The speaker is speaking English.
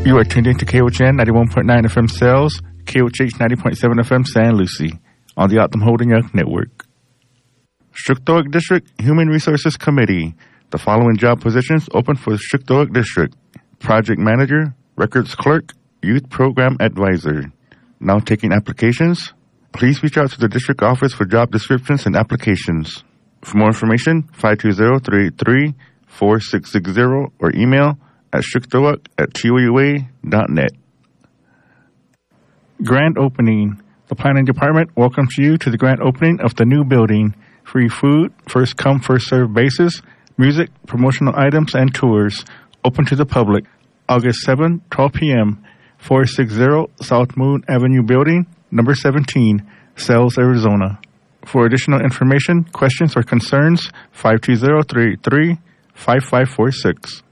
You are tuned into KOHN 91.9 FM Sales, KOHH 90.7 FM San Lucie, on the Optum Holding Young Network. Schuchtowick District Human Resources Committee. The following job positions open for the Schuchtowick District: Project Manager, Records Clerk, Youth Program Advisor. Now taking applications. Please reach out to the district office for job descriptions and applications. For more information, 520-383-4660 or email at schuchtowick@toua.net. Grand opening. The Planning Department welcomes you to the grand opening of the new building. Free food, first come, first served basis, music, promotional items, and tours. Open to the public. August 7, 12 p.m., 460 South Moon Avenue Building, number 17, Sells, Arizona. For additional information, questions, or concerns, 520-383-5546.